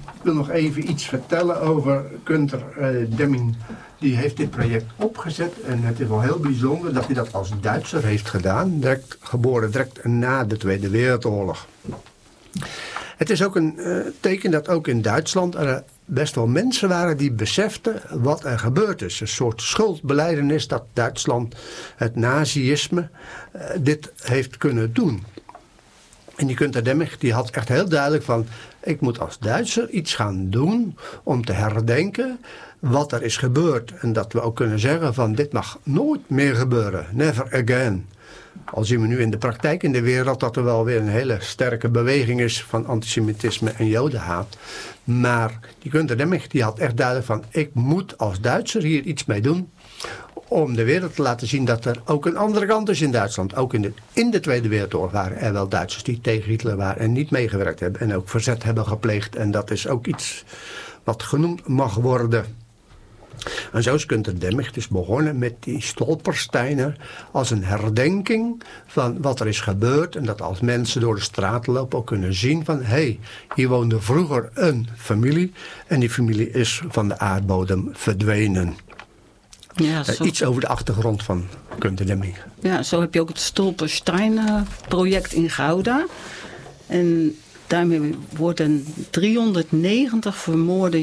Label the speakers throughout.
Speaker 1: wil nog even iets vertellen over Günter Deming. Die heeft dit project opgezet en het is wel heel bijzonder dat hij dat als Duitser heeft gedaan. Geboren direct na de Tweede Wereldoorlog. Het is ook een teken dat ook in Duitsland er best wel mensen waren die beseften wat er gebeurd is. Een soort schuldbelijdenis dat Duitsland, het nazisme, dit heeft kunnen doen. En die Günter Deming die had echt heel duidelijk van, ik moet als Duitser iets gaan doen om te herdenken wat er is gebeurd. En dat we ook kunnen zeggen van, dit mag nooit meer gebeuren. Never again. Al zien we nu in de praktijk in de wereld dat er wel weer een hele sterke beweging is van antisemitisme en jodenhaat. Maar die Günter Deming die had echt duidelijk van, ik moet als Duitser hier iets mee doen om de wereld te laten zien dat er ook een andere kant is in Duitsland. Ook in de Tweede Wereldoorlog waren er wel Duitsers die tegen Hitler waren en niet meegewerkt hebben en ook verzet hebben gepleegd. En dat is ook iets wat genoemd mag worden. En zo is Günter Deming dus begonnen met die stolpersteinen als een herdenking van wat er is gebeurd. En dat als mensen door de straat lopen ook kunnen zien van, hé, hier woonde vroeger een familie en die familie is van de aardbodem verdwenen. Ja, iets over de achtergrond van Günter Deming.
Speaker 2: Ja, zo heb je ook het Stolperstein-project in Gouda. En daarmee worden 390 vermoorde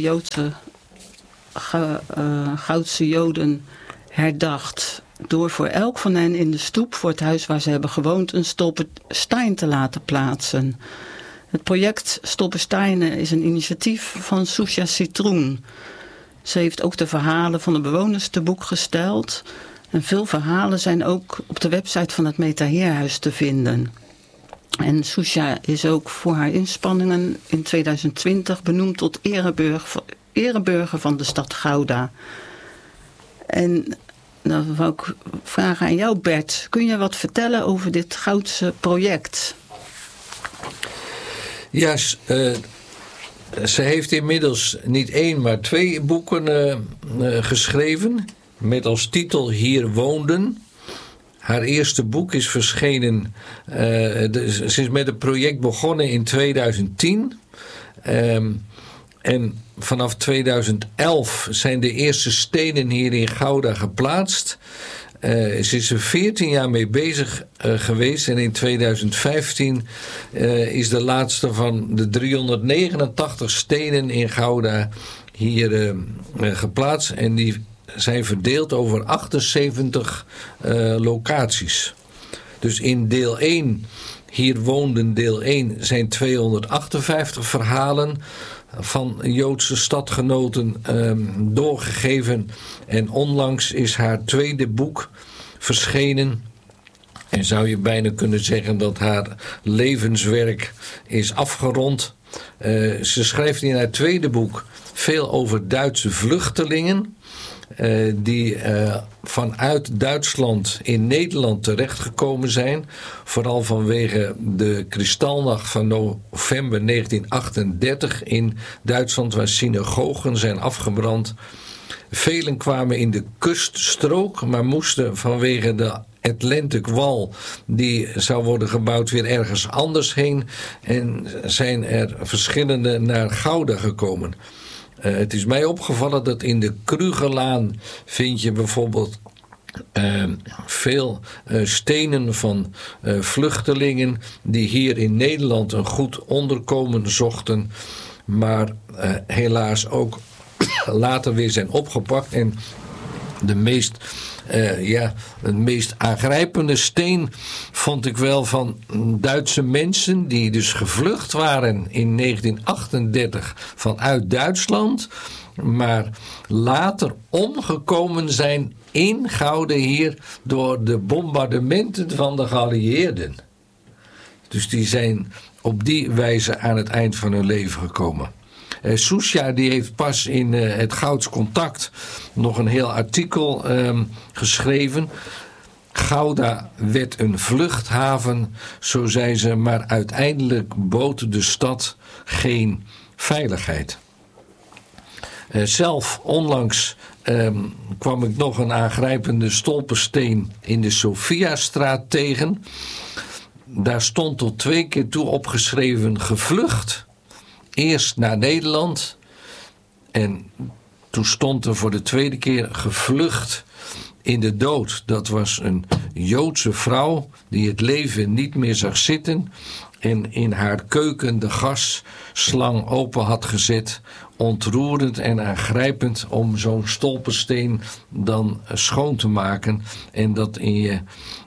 Speaker 2: Goudse Joden herdacht. Door voor elk van hen in de stoep voor het huis waar ze hebben gewoond een stolperstein te laten plaatsen. Het project Stolpersteinen is een initiatief van Susha Citroen. Ze heeft ook de verhalen van de bewoners te boek gesteld. En veel verhalen zijn ook op de website van het Meta-Heerhuis te vinden. En Susha is ook voor haar inspanningen in 2020 benoemd tot ereburger van de stad Gouda. En dan wou ik vragen aan jou, Bert. Kun je wat vertellen over dit Goudse project?
Speaker 3: Ja, ze heeft inmiddels niet 1, maar 2 boeken geschreven. Met als titel Hier woonden. Haar eerste boek is verschenen. Ze is met het project begonnen in 2010. En vanaf 2011 zijn de eerste stenen hier in Gouda geplaatst. Ze is er 14 jaar mee bezig geweest. En in 2015 is de laatste van de 389 stenen in Gouda hier geplaatst. En die zijn verdeeld over 78 locaties. Dus in deel 1, Hier woonden deel 1, zijn 258 verhalen van Joodse stadgenoten doorgegeven. En onlangs is haar tweede boek verschenen. En zou je bijna kunnen zeggen dat haar levenswerk is afgerond. Ze schrijft in haar tweede boek veel over Duitse vluchtelingen. Die vanuit Duitsland in Nederland terechtgekomen zijn. Vooral vanwege de Kristallnacht van november 1938 in Duitsland, waar synagogen zijn afgebrand. Velen kwamen in de kuststrook, maar moesten vanwege de Atlantic Wall, die zou worden gebouwd, weer ergens anders heen. En zijn er verschillende naar Gouda gekomen. Het is mij opgevallen dat in de Krugerlaan vind je bijvoorbeeld veel stenen van vluchtelingen die hier in Nederland een goed onderkomen zochten, maar helaas ook later weer zijn opgepakt. En de meest aangrijpende steen vond ik wel van Duitse mensen die dus gevlucht waren in 1938 vanuit Duitsland, maar later omgekomen zijn in Gouda hier door de bombardementen van de geallieerden. Dus die zijn op die wijze aan het eind van hun leven gekomen. Susha die heeft pas in het Gouds Contact nog een heel artikel geschreven. Gouda werd een vluchthaven, zo zei ze, maar uiteindelijk bood de stad geen veiligheid. Zelf onlangs kwam ik nog een aangrijpende stolpersteen in de Sophiastraat tegen. Daar stond tot 2 keer toe opgeschreven gevlucht. eerst naar Nederland. En toen stond er voor de tweede keer gevlucht in de dood. Dat was een Joodse vrouw die het leven niet meer zag zitten en in haar keuken de gasslang open had gezet. Ontroerend en aangrijpend om zo'n stolpensteen dan schoon te maken en dat in je,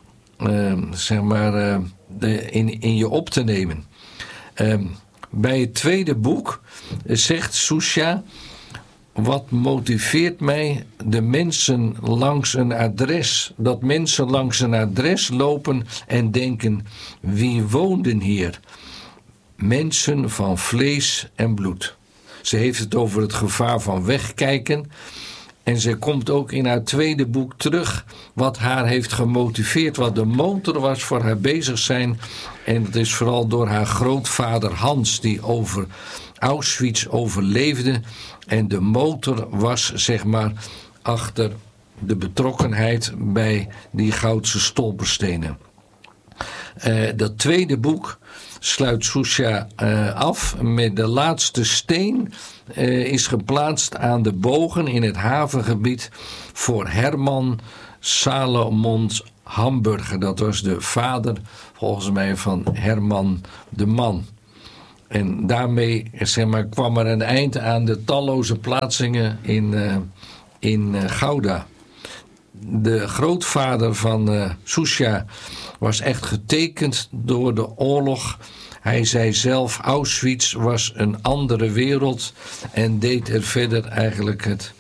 Speaker 3: in je op te nemen. Bij het tweede boek zegt Susha: wat motiveert mij de mensen langs een adres? Dat mensen langs een adres lopen en denken: wie woonden hier? Mensen van vlees en bloed. Ze heeft het over het gevaar van wegkijken. En ze komt ook in haar tweede boek terug wat haar heeft gemotiveerd, wat de motor was voor haar bezig zijn. En dat is vooral door haar grootvader Hans, die over Auschwitz overleefde. En de motor was, zeg maar, achter de betrokkenheid bij die goudse stolperstenen. Dat tweede boek sluit Susha af met de laatste steen is geplaatst aan de bogen in het havengebied voor Herman Salomons Hamburger. Dat was de vader volgens mij van Herman de Man. En daarmee, zeg maar, kwam er een eind aan de talloze plaatsingen in Gouda. De grootvader van Susha was echt getekend door de oorlog. Hij zei zelf: Auschwitz was een andere wereld en deed er verder eigenlijk het